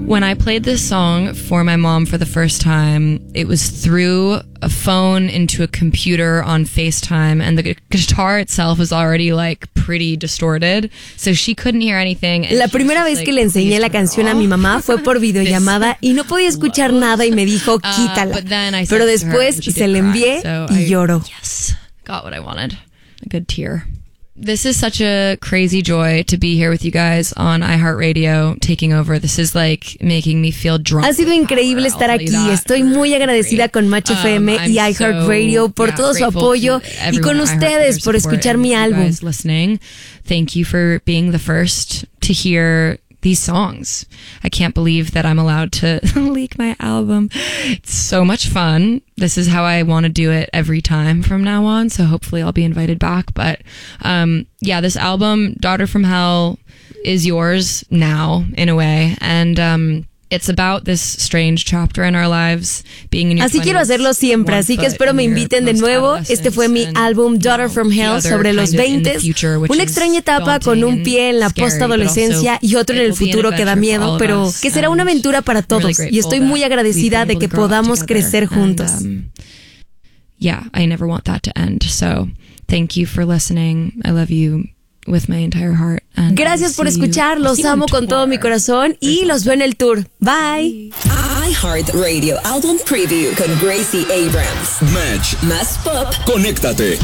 When I played this song for my mom for the first time, it was through a phone into a computer on FaceTime, and the guitar itself was already like pretty distorted, so she couldn't hear anything. La primera vez que le enseñé la canción a mi mamá fue por videollamada y no podía escuchar nada y me dijo quítala. Pero después se la envié y lloró. Yes, got what I wanted. A good tear. This is such a crazy joy to be here with you guys on iHeartRadio taking over. This is like making me feel drunk. Ha sido increíble estar aquí. Estoy muy agradecida con Match FM y iHeartRadio por todo su apoyo y con ustedes por escuchar mi álbum. Thank you for being the first to hear these songs. I can't believe that I'm allowed to leak my album. It's so much fun. This is how I want to do it every time from now on, so hopefully I'll be invited back. But yeah, this album, Daughter from Hell, is yours now, in a way. And it's about this strange chapter in our lives, being in your 20s. Así quiero hacerlo siempre, así que espero me inviten de nuevo. Este fue mi álbum Daughter from Hell sobre los 20s, una extraña etapa con un pie en la postadolescencia y otro en el futuro que da miedo, pero que será una aventura para todos, y estoy muy agradecida de que podamos crecer juntos. Yeah, I never want that to end, so thank you for listening. I love you with my entire heart. And gracias por escuchar, los amo con todo mi corazón y los veo en el tour. Bye. iHeartRadio Album Preview con Gracie Abrams. Match. Más pop. Conéctate.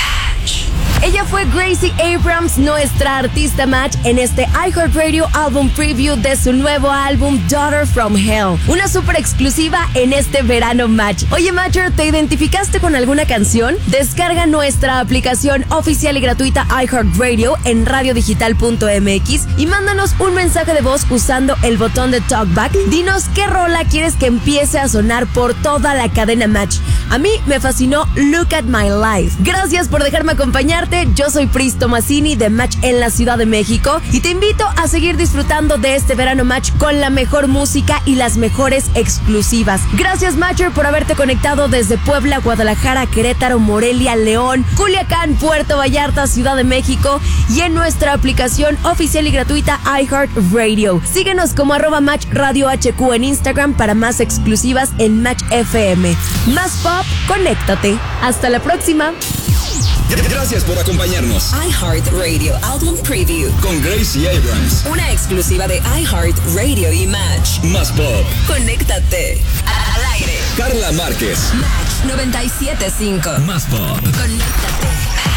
Ella fue Gracie Abrams, nuestra artista Match, en este iHeartRadio Album Preview de su nuevo álbum Daughter from Hell. Una súper exclusiva en este verano Match. Oye Matcher, ¿te identificaste con alguna canción? Descarga nuestra aplicación oficial y gratuita iHeartRadio en radiodigital.mx y mándanos un mensaje de voz usando el botón de Talkback. Dinos qué rola quieres que empiece a sonar por toda la cadena Match. A mí me fascinó Look at My Life. Gracias por dejarme acompañarte. Yo soy Pris Tomasini de Match en la Ciudad de México y te invito a seguir disfrutando de este verano Match con la mejor música y las mejores exclusivas. Gracias Matcher por haberte conectado desde Puebla, Guadalajara, Querétaro, Morelia, León, Culiacán, Puerto Vallarta, Ciudad de México y en nuestra aplicación oficial y gratuita iHeartRadio. Síguenos como @MatchRadioHQ en Instagram para más exclusivas en Match FM. Más pop, conéctate. Hasta la próxima. Gracias por acompañarnos. iHeartRadio Album Preview con Gracie Abrams. Una exclusiva de iHeartRadio y Match. Más pop. Conéctate. Al aire. Carla Márquez. Match 97.5. Más pop. Conéctate.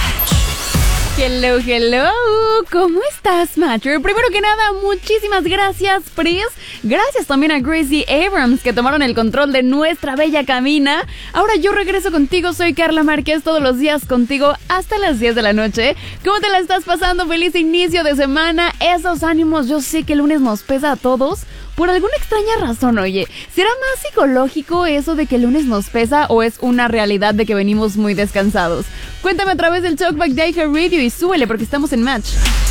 Hello, hello. ¿Cómo estás, Matcher? Primero que nada, muchísimas gracias, Pris. Gracias también a Gracie Abrams, que tomaron el control de nuestra bella cabina. Ahora yo regreso contigo, soy Carla Márquez, todos los días contigo hasta las 10 de la noche. ¿Cómo te la estás pasando? Feliz inicio de semana. Esos ánimos, yo sé que el lunes nos pesa a todos. Por alguna extraña razón, oye, ¿será más psicológico eso de que el lunes nos pesa o es una realidad de que venimos muy descansados? Cuéntame a través del Talkback de iHeartRadio y súbele porque estamos en Match.